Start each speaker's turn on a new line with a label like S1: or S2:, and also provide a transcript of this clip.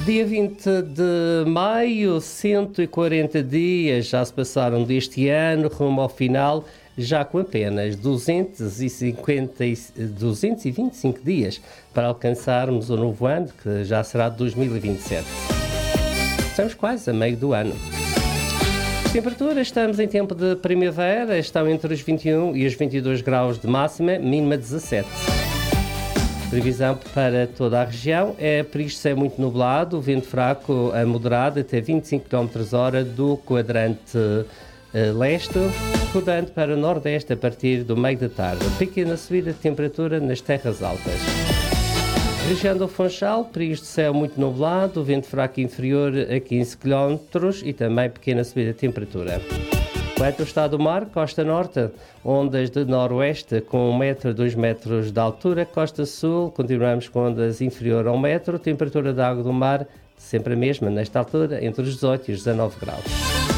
S1: Dia 20 de maio, 140 dias já se passaram deste ano, rumo ao final, já com apenas 225 dias para alcançarmos o novo ano, que já será de 2027. Estamos quase a meio do ano. Temperaturas, estamos em tempo de primavera, estão entre os 21 e os 22 graus de máxima, mínima 17. Previsão para toda a região é por isto ser muito nublado, vento fraco a moderado até 25 km/h do quadrante leste, rodando para o nordeste a partir do meio da tarde. Pequena subida de temperatura nas terras altas. Região do Funchal, períodos de céu muito nublado, vento fraco inferior a 15 km e também pequena subida de temperatura. Quanto ao estado do mar, costa norte, ondas de noroeste com 1 metro a 2 metros de altura, costa sul, continuamos com ondas inferior a 1 metro, temperatura da água do mar sempre a mesma, nesta altura, entre os 18 e os 19 graus.